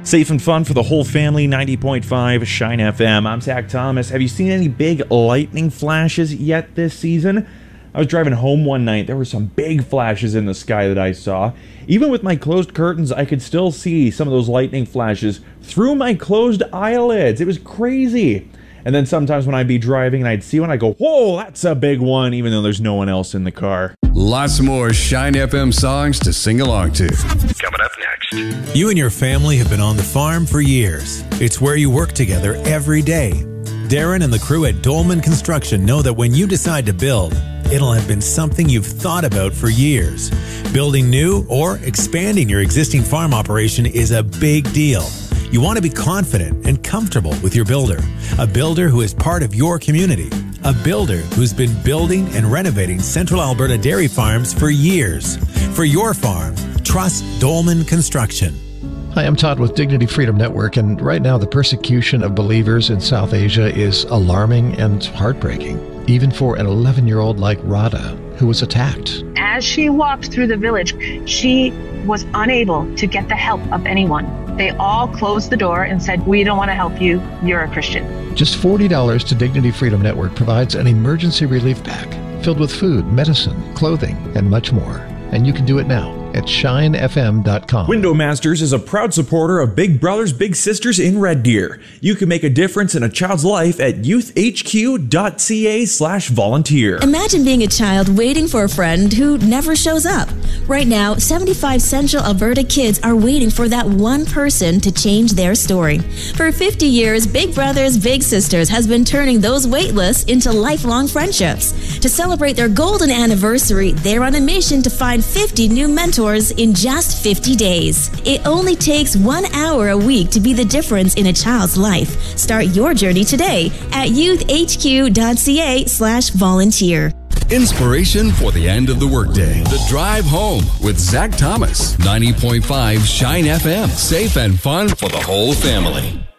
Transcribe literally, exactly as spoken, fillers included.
Safe and fun for the whole family, ninety point five Shine F M. I'm Zach Thomas. Have you seen any big lightning flashes yet this season? I was driving home one night. There were some big flashes in the sky that I saw. Even with my closed curtains, I could still see some of those lightning flashes through my closed eyelids. It was crazy. And then sometimes when I'd be driving and I'd see one, I'd go, whoa, that's a big one, even though there's no one else in the car. Lots more Shine F M songs to sing along to. Coming up next. You and your family have been on the farm for years. It's where you work together every day. Darren and the crew at Dolman Construction know that when you decide to build, it'll have been something you've thought about for years. Building new or expanding your existing farm operation is a big deal. You want to be confident and comfortable with your builder. A builder who is part of your community. A builder who's been building and renovating Central Alberta dairy farms for years. For your farm, trust Dolman Construction. Hi, I'm Todd with Dignity Freedom Network, and right now the persecution of believers in South Asia is alarming and heartbreaking, even for an eleven-year-old like Radha, who was attacked. As she walked through the village, she was unable to get the help of anyone. They all closed the door and said, we don't want to help you. You're a Christian. Just forty dollars to Dignity Freedom Network provides an emergency relief pack filled with food, medicine, clothing, and much more. And you can do it now at shine f m dot com. Window Masters is a proud supporter of Big Brothers Big Sisters in Red Deer. You can make a difference in a child's life at youth h q dot c a slash volunteer. Imagine being a child waiting for a friend who never shows up. Right now, seventy-five Central Alberta kids are waiting for that one person to change their story. For fifty years, Big Brothers Big Sisters has been turning those wait lists into lifelong friendships. To celebrate their golden anniversary, they're on a mission to find fifty new mentors in just fifty days. It only takes one hour a week to be the difference in a child's life. Start your journey today at youth h q dot c a slash volunteer. Inspiration for the end of the workday. The Drive Home with Zach Thomas. ninety point five Shine F M. Safe and fun for the whole family.